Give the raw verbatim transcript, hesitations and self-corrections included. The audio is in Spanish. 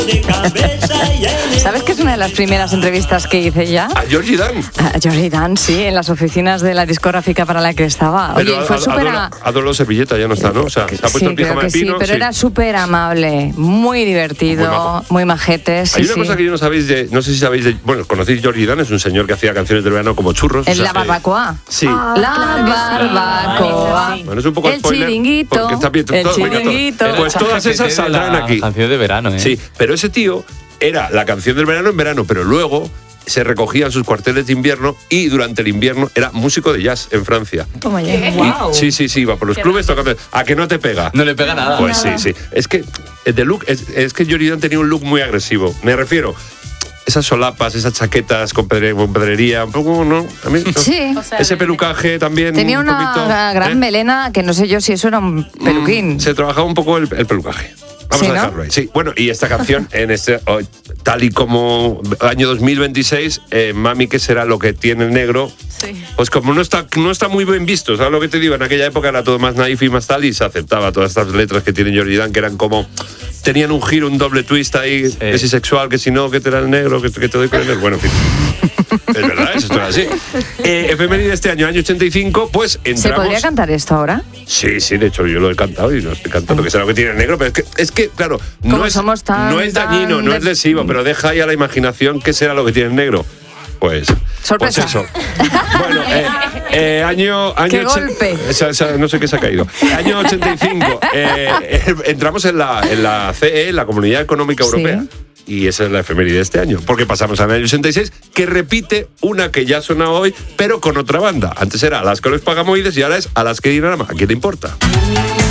¿Sabes que es una de las primeras entrevistas que hice ya? A Georgie Dan. A Georgie Dan, sí, en las oficinas de la discográfica para la que estaba. Oye, Pero fue a, súper... a, a Dolor Servilleta ya no está, ¿no? O sea, se ha puesto sí, el pijama creo que de pino. Sí, pero sí. era súper amable, muy divertido, Muy majo. muy majete. Sí, Hay una sí. cosa que yo no sabéis de, no sé si sabéis de, bueno, conocéis Georgie Dan, es un señor que hacía canciones del verano como churros. En o sea, la barbacoa. Eh, sí. Ah, la claro barbacoa. sí. Bueno, es un poco El spoiler. chiringuito, Porque está bien, el todo, venga, todo. chiringuito. Pues todas esas saldrán aquí. Canción de verano, ¿eh? Sí, pero ese tío era la canción del verano en verano, pero luego se recogía en sus cuarteles de invierno y durante el invierno era músico de jazz en Francia. Toma ya. Y- Wow. sí, sí, sí, iba por los Qué clubes tocando. ¿A que no te pega? No le pega nada. Pues sí, sí. Es que de look, es, es que Georgie Dan tenía un look muy agresivo. Me refiero, esas solapas, esas chaquetas con, pedre, con pedrería, un poco, ¿no? A mí, ¿no? Sí. O sea, Ese de- pelucaje también. Tenía un una poquito, gran ¿eh? melena que no sé yo si eso era un peluquín. Mm, se trabajaba un poco el, el pelucaje. Vamos ¿Sí, a no? dejarlo ahí. Sí, bueno, y esta canción, en este, oh, tal y como año dos mil veintiséis, eh, Mami, ¿qué será lo que tiene el negro? Sí. Pues como no está, no está muy bien visto, ¿sabes lo que te digo? En aquella época era todo más naif y más tal, y se aceptaba todas estas letras que tiene Georgie Dan, que eran como, tenían un giro, un doble twist ahí, que si sexual, que si no, que te era el negro, que, que te doy con el negro. Bueno, en fin. Es verdad, eso es así. Eh, efeméride de este año, año ochenta y cinco, pues entramos... ¿Se podría cantar esto ahora? Sí, sí, de hecho yo lo he cantado y lo estoy cantando, que será lo que tiene el negro, pero es que, es que claro, no Como es, somos tan- no es dañino, tan no es de- lesivo, pero deja ahí a la imaginación qué será lo que tiene el negro. Pues, Sorpresa. pues eso. Bueno, eh, eh, año... año ¡Qué ochen- golpe! Esa- esa- no sé qué se ha caído. Año ochenta y cinco, eh, eh, entramos en la, en la C E, la Comunidad Económica Sí. Europea. Y esa es la efeméride de este año, porque pasamos al año ochenta y seis, que repite una que ya suena hoy, pero con otra banda. Antes era Alaska los Pagamoides y ahora es Alaska y Dinarama. ¿A quién le importa?